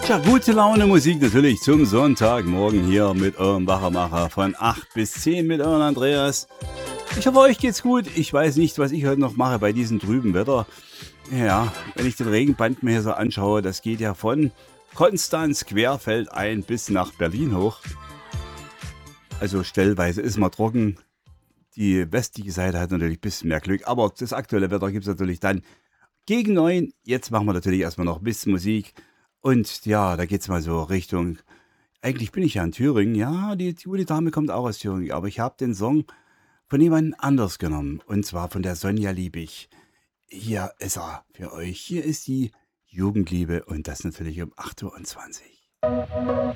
Ja, gute Laune Musik natürlich zum Sonntagmorgen hier mit eurem Wachermacher von 8 bis 10 mit eurem Andreas. Ich hoffe, euch geht's gut. Ich weiß nicht, was ich heute noch mache bei diesem trüben Wetter. Ja, wenn ich den Regenband mir hier so anschaue, das geht ja von Konstanz querfeldein bis nach Berlin hoch. Also stellweise ist mal trocken. Die westliche Seite hat natürlich ein bisschen mehr Glück, aber das aktuelle Wetter gibt es natürlich dann gegen 9. Jetzt machen wir natürlich erstmal noch ein bisschen Musik. Und ja, da geht's mal so Richtung. Eigentlich bin ich ja in Thüringen. Ja, die gute Dame kommt auch aus Thüringen. Aber ich habe den Song von jemand anders genommen. Und zwar von der Sonja Liebig. Hier ist er für euch. Hier ist die Jugendliebe. Und das natürlich um 8:20 Uhr.